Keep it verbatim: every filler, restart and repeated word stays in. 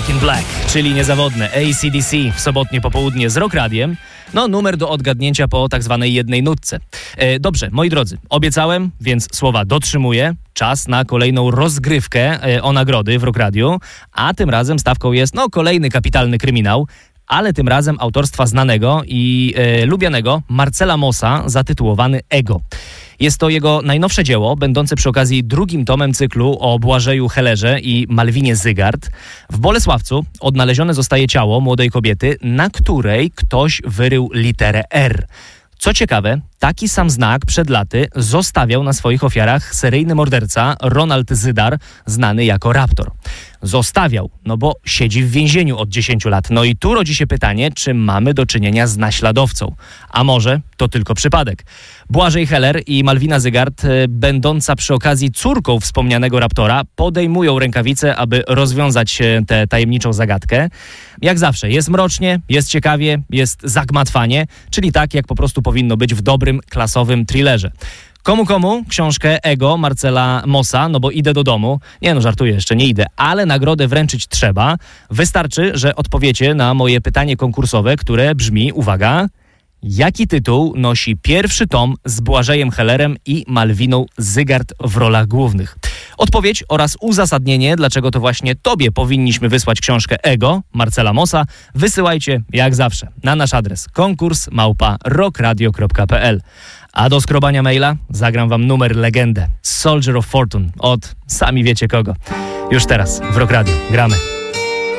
Back in Black, czyli niezawodne A C D C w sobotnie popołudnie z Rock Radiem. No, numer do odgadnięcia po tak zwanej jednej nutce. E, dobrze, moi drodzy, obiecałem, więc słowa dotrzymuję. Czas na kolejną rozgrywkę e, o nagrody w Rock Radiu, a tym razem stawką jest, no, kolejny kapitalny kryminał, ale tym razem autorstwa znanego i e, lubianego Marcela Mossa, zatytułowany Ego. Jest to jego najnowsze dzieło, będące przy okazji drugim tomem cyklu o Błażeju Hellerze i Malwinie Zygart. W Bolesławcu odnalezione zostaje ciało młodej kobiety, na której ktoś wyrył literę R. Co ciekawe, taki sam znak przed laty zostawiał na swoich ofiarach seryjny morderca Ronald Zydar, znany jako Raptor. Zostawiał, no bo siedzi w więzieniu od dziesięciu lat. No i tu rodzi się pytanie, czy mamy do czynienia z naśladowcą. A może to tylko przypadek. Błażej Heller i Malwina Zygart, będąca przy okazji córką wspomnianego Raptora, podejmują rękawice, aby rozwiązać tę tajemniczą zagadkę. Jak zawsze, jest mrocznie, jest ciekawie, jest zagmatwanie, czyli tak, jak po prostu powinno być w dobrym, klasowym thrillerze. Komu komu książkę Ego Marcela Mossa, no bo idę do domu. Nie no, żartuję, jeszcze nie idę, ale nagrodę wręczyć trzeba. Wystarczy, że odpowiecie na moje pytanie konkursowe, które brzmi, uwaga, jaki tytuł nosi pierwszy tom z Błażejem Hellerem i Malwiną Zygart w rolach głównych? Odpowiedź oraz uzasadnienie, dlaczego to właśnie tobie powinniśmy wysłać książkę Ego Marcela Mossa, wysyłajcie jak zawsze na nasz adres konkurs małpa rockradio kropka p l. A do skrobania maila zagram wam numer legendę Soldier of Fortune od sami wiecie kogo. Już teraz w Rock Radio gramy.